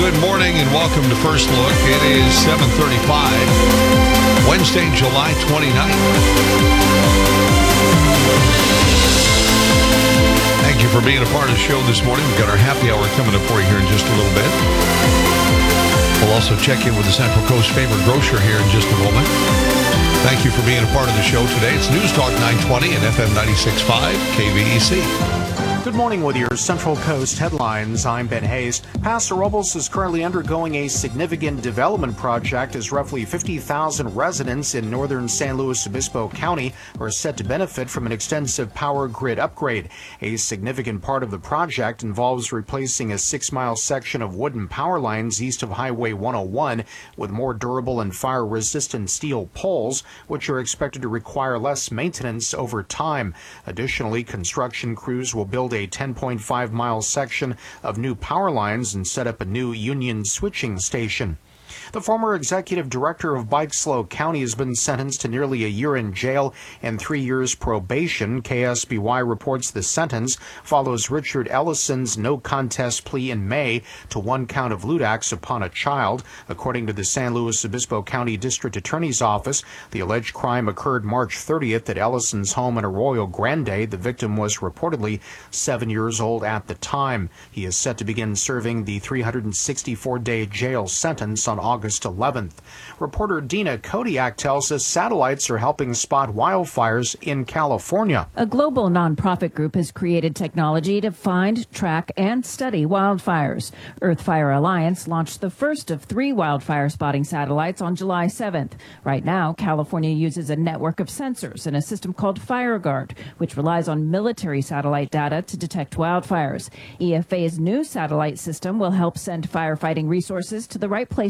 Good morning and welcome to First Look. It is 7:35, Wednesday, July 29th. Thank you for being a part of the show this morning. We've got our happy hour coming up for you here in just a little bit. We'll also check in with the Central Coast favorite grocer here in just a moment. Thank you for being a part of the show today. It's News Talk 920 and FM 96.5 KVEC. Good morning with your Central Coast headlines. I'm Ben Hayes. Paso Robles is currently undergoing a significant development project as roughly 50,000 residents in northern San Luis Obispo County are set to benefit from an extensive power grid upgrade. A significant part of the project involves replacing a 6-mile section of wooden power lines east of Highway 101 with more durable and fire-resistant steel poles, which are expected to require less maintenance over time. Additionally, construction crews will build a 10.5-mile section of new power lines and set up a new union switching station. The former executive director of Bike Slow County has been sentenced to nearly a year in jail and 3 years probation. KSBY reports the sentence follows Richard Ellison's no contest plea in May to 1 count of lewd acts upon a child. According to the San Luis Obispo County District Attorney's Office, the alleged crime occurred March 30th at Ellison's home in Arroyo Grande. The victim was reportedly 7 years old at the time. He is set to begin serving the 364-day jail sentence on August 11th. Reporter Dina Kodiak tells us satellites are helping spot wildfires in California. A global nonprofit group has created technology to find, track, and study wildfires. Earth Fire Alliance launched the first of 3 wildfire spotting satellites on July 7th. Right now, California uses a network of sensors and a system called FireGuard, which relies on military satellite data to detect wildfires. EFA's new satellite system will help send firefighting resources to the right place